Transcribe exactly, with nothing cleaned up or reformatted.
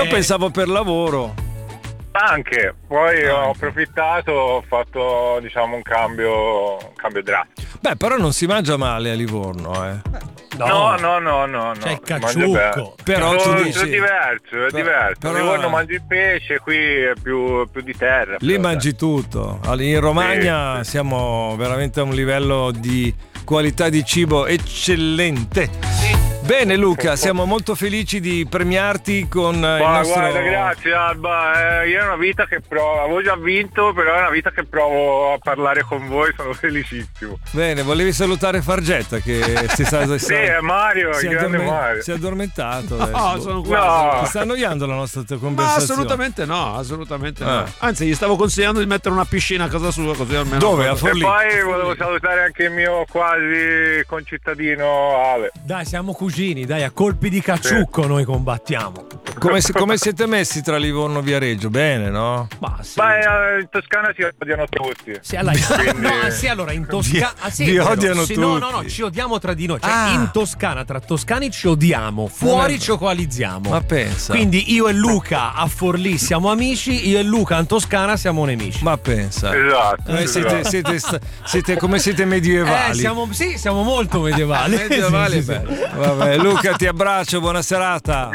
Io pensavo per lavoro. Anche, poi ho approfittato, ho fatto diciamo un cambio, un cambio drastico. Beh, però non si mangia male a Livorno, eh. No, no, no, no, no. C'è il Mangio bene. cacciucco. Però Sono- tu dici- sono diverso, è Però- diverso. però- A Livorno mangi il pesce, qui è più, più di terra. Lì però, mangi tutto. In Romagna siamo veramente a un livello di qualità di cibo eccellente. Bene Luca, siamo molto felici di premiarti con il Ma nostro... guarda, grazie Alba, eh, io è una vita che provo, avevo già vinto, però è una vita che provo a parlare con voi, sono felicissimo. Bene, volevi salutare Fargetta che si sta... Sì, è Mario, si il è grande addormen- Mario. Si è addormentato No, adesso. sono qua. No. Ti sta annoiando la nostra Ma conversazione? assolutamente no, assolutamente Ah. no. Anzi, gli stavo consigliando di mettere una piscina a casa sua, così almeno. Dove? A E Forlì? poi volevo salutare anche il mio quasi concittadino Ale. Dai, siamo cugini, dai, a colpi di cacciucco noi combattiamo. Come, si- come siete messi tra Livorno e Viareggio? Bene, no? Ma sì. Ma eh, in Toscana si odiano tutti. Sì, allora, Quindi- no, ah, sì, allora in Toscana Vi- ah, sì, vi è vero. odiano Sì, no, no, no, tutti. ci odiamo tra di noi. Cioè, Ah. in Toscana, tra toscani ci odiamo, fuori Non è- ci coalizziamo. Ma pensa. Quindi io e Luca a Forlì siamo amici, io e Luca in Toscana siamo nemici. Ma pensa. Esatto. Eh, siete, esatto. siete, sta- siete come siete medievali. Eh, siamo, sì, siamo molto medievali. Medievali, Sì, sì, sì. beh. Vabbè, Luca, ti abbraccio, buona serata.